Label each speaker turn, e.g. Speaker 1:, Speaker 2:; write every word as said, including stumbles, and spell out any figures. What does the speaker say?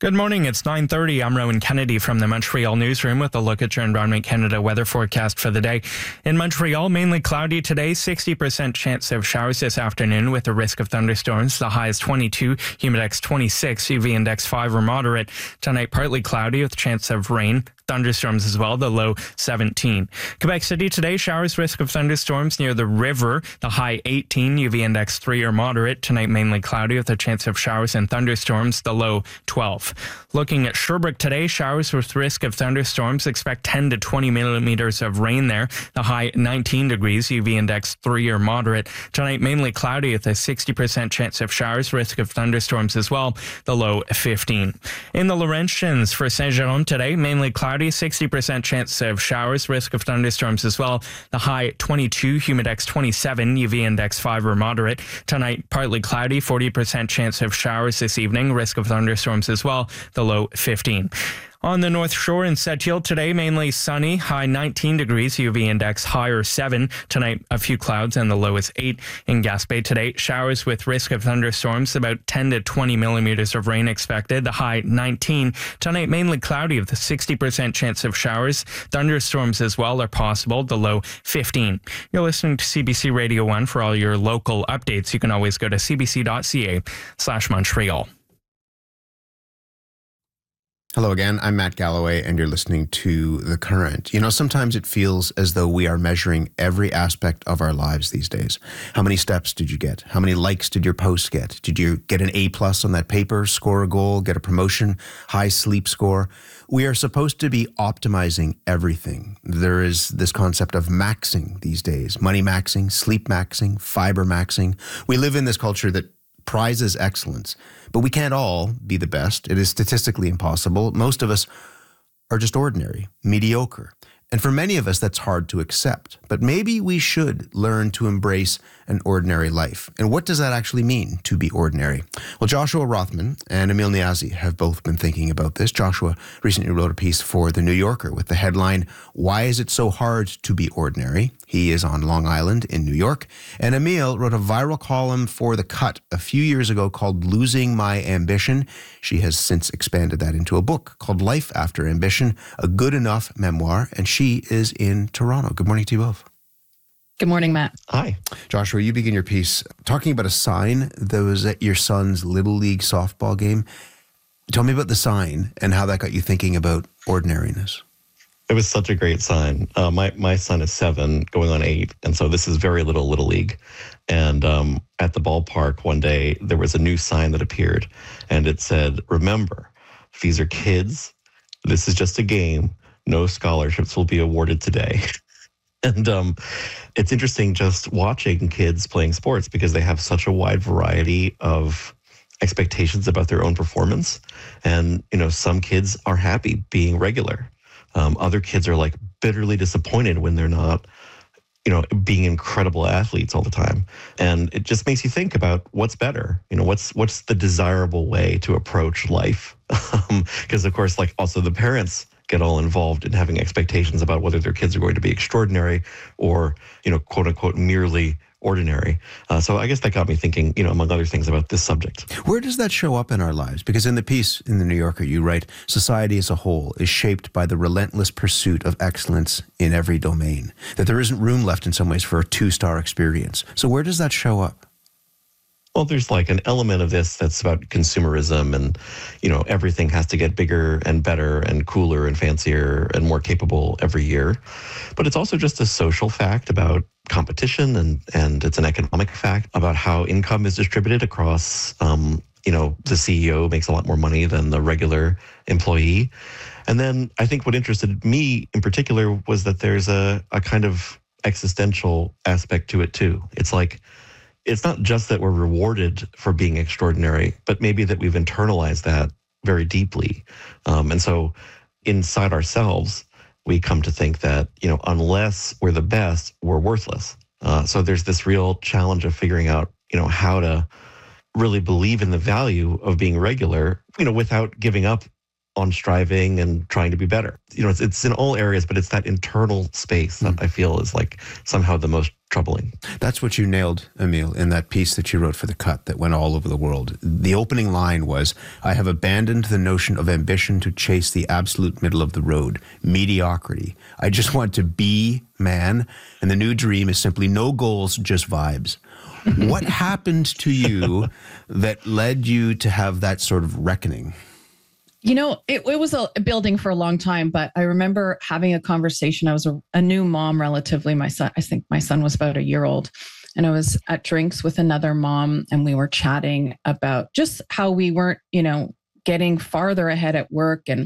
Speaker 1: Good morning, it's nine thirty. I'm Rowan Kennedy from the Montreal Newsroom with a look at your Environment Canada weather forecast for the day. In Montreal, mainly cloudy today, sixty percent chance of showers this afternoon with a risk of thunderstorms. The high is twenty-two, humidex twenty-six, U V index five or moderate. Tonight, partly cloudy with a chance of rain. Thunderstorms as well, the low seventeen. Quebec City today, showers, risk of thunderstorms near the river, the high eighteen, U V index three or moderate. Tonight, mainly cloudy with a chance of showers and thunderstorms, the low twelve. Looking at Sherbrooke today, showers with risk of thunderstorms, expect ten to twenty millimeters of rain there, the high nineteen degrees, U V index three or moderate. Tonight, mainly cloudy with a sixty percent chance of showers, risk of thunderstorms as well, the low fifteen. In the Laurentians for Saint-Jérôme today, mainly cloudy, sixty percent chance of showers, risk of thunderstorms as well. The high twenty-two, humidex twenty-seven, U V index five or moderate. Tonight, partly cloudy, forty percent chance of showers this evening, risk of thunderstorms as well, the low fifteen. On the North Shore in Sept-Îles today, mainly sunny, high nineteen degrees, U V index higher seven. Tonight, a few clouds and the low is eight. In Gaspé today, showers with risk of thunderstorms, about ten to twenty millimeters of rain expected, the high nineteen. Tonight, mainly cloudy with a sixty percent chance of showers. Thunderstorms as well are possible, the low fifteen. You're listening to C B C Radio one. For all your local updates, you can always go to cbc.ca slash Montreal.
Speaker 2: Hello again, I'm Matt Galloway, and you're listening to The Current. You know, sometimes it feels as though we are measuring every aspect of our lives these days. How many steps did you get? How many likes did your post get? Did you get an A plus on that paper, score a goal, get a promotion, high sleep score? We are supposed to be optimizing everything. There is this concept of maxing these days. Money maxing, sleep maxing, fiber maxing. We live in this culture that prizes excellence, but we can't all be the best. It is statistically impossible. Most of us are just ordinary, mediocre. And for many of us, that's hard to accept. But maybe we should learn to embrace an ordinary life. And what does that actually mean, to be ordinary? Well, Joshua Rothman and Emil Niazi have both been thinking about this. Joshua recently wrote a piece for The New Yorker with the headline, "Why is it so hard to be ordinary?" He is on Long Island in New York. And Emil wrote a viral column for The Cut a few years ago called Losing My Ambition. She has since expanded that into a book called Life After Ambition, a good enough memoir. And she is in Toronto. Good morning to you both.
Speaker 3: Good morning, Matt.
Speaker 2: Hi. Joshua, you begin your piece talking about a sign that was at your son's Little League softball game. Tell me about the sign and how that got you thinking about ordinariness.
Speaker 4: It was such a great sign. Uh, my, my son is seven, going on eight, and so this is very little Little League. And um, at the ballpark one day, there was a new sign that appeared, and it said, "Remember, these are kids. This is just a game. No scholarships will be awarded today." And um, it's interesting just watching kids playing sports because they have such a wide variety of expectations about their own performance. And, you know, some kids are happy being regular. Um, other kids are like bitterly disappointed when they're not, you know, being incredible athletes all the time. And it just makes you think about what's better. You know, what's what's the desirable way to approach life? Because, um, of course, like also the parents get all involved in having expectations about whether their kids are going to be extraordinary or, you know, quote unquote, merely ordinary. Uh, so I guess that got me thinking, you know, among other things about this subject.
Speaker 2: Where does that show up in our lives? Because in the piece in The New Yorker, you write, society as a whole is shaped by the relentless pursuit of excellence in every domain, that there isn't room left in some ways for a two-star experience. So where does that show up?
Speaker 4: Well, there's like an element of this that's about consumerism and, you know, everything has to get bigger and better and cooler and fancier and more capable every year. But it's also just a social fact about competition and, and it's an economic fact about how income is distributed across, um, you know, the C E O makes a lot more money than the regular employee. And then I think what interested me in particular was that there's a, a kind of existential aspect to it too. It's like, it's not just that we're rewarded for being extraordinary, but maybe that we've internalized that very deeply. Um, and so inside ourselves, we come to think that, you know, unless we're the best, we're worthless. Uh, so there's this real challenge of figuring out, you know, how to really believe in the value of being regular, you know, without giving up on striving and trying to be better. You know, it's, it's in all areas, but it's that internal space that mm. I feel is like somehow the most troubling.
Speaker 2: That's what you nailed, Emil, in that piece that you wrote for The Cut that went all over the world. The opening line was, I have abandoned the notion of ambition to chase the absolute middle of the road, mediocrity. I just want to be man, and the new dream is simply no goals, just vibes. What happened to you that led you to have that sort of reckoning?
Speaker 3: You know, it, it was a building for a long time, but I remember having a conversation. I was a, a new mom, relatively. My son, I think my son was about a year old, and I was at drinks with another mom, and we were chatting about just how we weren't, you know, getting farther ahead at work. And